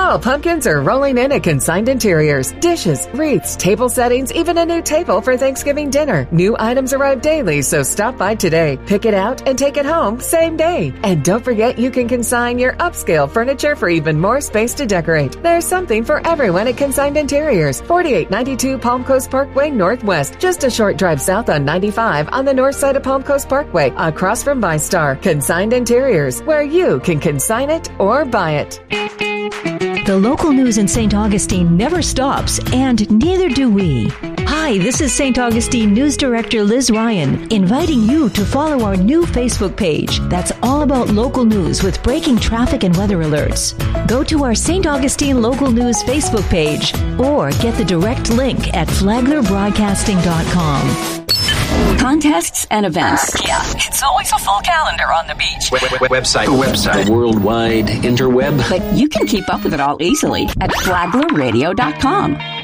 Fall pumpkins are rolling in at Consigned Interiors. Dishes, wreaths, table settings, even a new table for Thanksgiving dinner. New items arrive daily, so stop by today. Pick it out and take it home same day. And don't forget you can consign your upscale furniture for even more space to decorate. There's something for everyone at Consigned Interiors, 4892 Palm Coast Parkway Northwest, just a short drive south on 95 on the north side of Palm Coast Parkway, across from ViStar. Consigned Interiors, where you can consign it or buy it. The local news in St. Augustine never stops, and neither do we. Hi, this is St. Augustine News Director Liz Ryan, inviting you to follow our new Facebook page that's all about local news with breaking traffic and weather alerts. Go to our St. Augustine Local News Facebook page or get the direct link at flaglerbroadcasting.com. Contests and events. Yeah, it's always a full calendar on the beach. Website. The worldwide interweb. But you can keep up with it all easily at flaglerradio.com.